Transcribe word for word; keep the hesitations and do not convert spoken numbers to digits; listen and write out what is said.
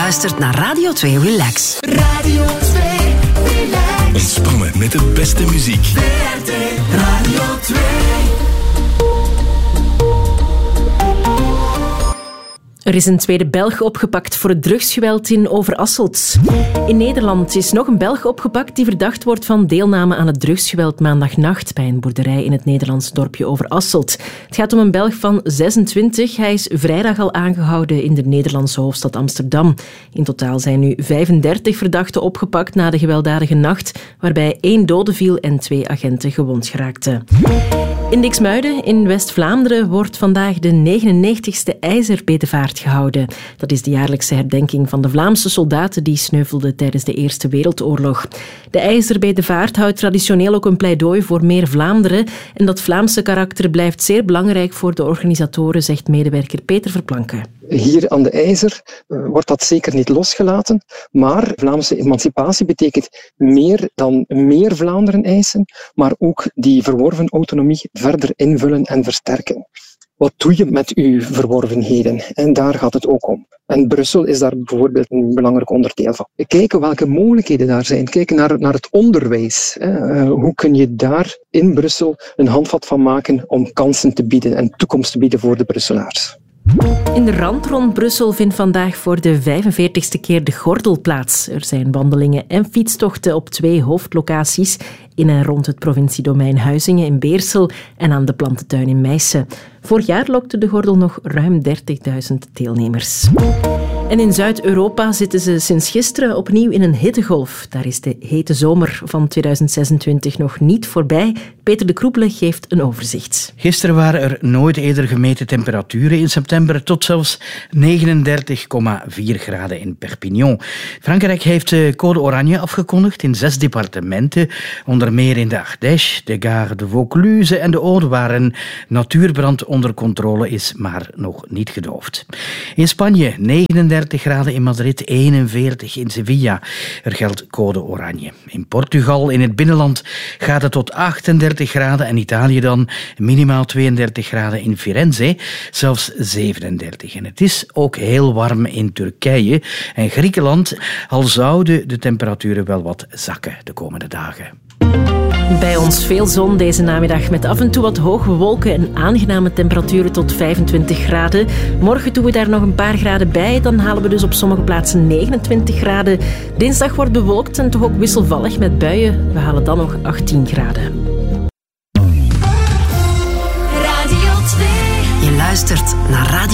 luistert naar Radio twee Relax. Radio twee Relax. Ontspannen met de beste muziek. V R T Radio twee. Er is een tweede Belg opgepakt voor het drugsgeweld in Overasselt. In Nederland is nog een Belg opgepakt die verdacht wordt van deelname aan het drugsgeweld maandagnacht bij een boerderij in het Nederlands dorpje Overasselt. Het gaat om een Belg van zesentwintig. Hij is vrijdag al aangehouden in de Nederlandse hoofdstad Amsterdam. In totaal zijn nu vijfendertig verdachten opgepakt na de gewelddadige nacht, waarbij één dode viel en twee agenten gewond geraakten. In Diksmuiden in West-Vlaanderen wordt vandaag de negenennegentigste ijzerbedevaart gehouden. Dat is de jaarlijkse herdenking van de Vlaamse soldaten die sneuvelden tijdens de Eerste Wereldoorlog. De ijzerbedevaart houdt traditioneel ook een pleidooi voor meer Vlaanderen en dat Vlaamse karakter blijft zeer belangrijk voor de organisatoren, zegt medewerker Peter Verplanken. Hier aan de IJzer uh, wordt dat zeker niet losgelaten, maar Vlaamse emancipatie betekent meer dan meer Vlaanderen eisen, maar ook die verworven autonomie verder invullen en versterken. Wat doe je met uw verworvenheden? En daar gaat het ook om. En Brussel is daar bijvoorbeeld een belangrijk onderdeel van. Kijken welke mogelijkheden daar zijn. Kijken naar, naar het onderwijs. Uh, hoe kun je daar in Brussel een handvat van maken om kansen te bieden en toekomst te bieden voor de Brusselaars? In de rand rond Brussel vindt vandaag voor de vijfenveertigste keer de Gordel plaats. Er zijn wandelingen en fietstochten op twee hoofdlocaties in en rond het provinciedomein Huizingen in Beersel en aan de plantentuin in Meissen. Vorig jaar lokte de Gordel nog ruim dertigduizend deelnemers. En in Zuid-Europa zitten ze sinds gisteren opnieuw in een hittegolf. Daar is de hete zomer van tweeduizend zesentwintig nog niet voorbij. Peter de Kroepele geeft een overzicht. Gisteren waren er nooit eerder gemeten temperaturen in september tot zelfs negenendertig komma vier graden in Perpignan. Frankrijk heeft code oranje afgekondigd in zes departementen. Onder meer in de Ardèche, de Gare de Vaucluse en de Aude, waar een natuurbrand onder controle is, maar nog niet gedoofd. In Spanje negenendertig graden in Madrid, eenenveertig in Sevilla. Er geldt code oranje. In Portugal, in het binnenland, gaat het tot achtendertig graden en Italië dan minimaal tweeëndertig graden in Firenze, zelfs zevenendertig. En het is ook heel warm in Turkije en Griekenland, al zouden de temperaturen wel wat zakken de komende dagen. Bij ons veel zon deze namiddag met af en toe wat hoge wolken en aangename temperaturen tot vijfentwintig graden. Morgen doen we daar nog een paar graden bij. Dan halen we dus op sommige plaatsen negenentwintig graden. Dinsdag wordt bewolkt en toch ook wisselvallig met buien. We halen dan nog achttien graden. Radio twee. Je luistert naar Radio